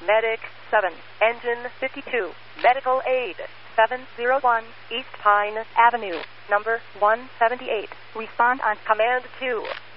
Medic 7, Engine 52, Medical Aid 701, East Pine Avenue, number 178. Respond on Command 2.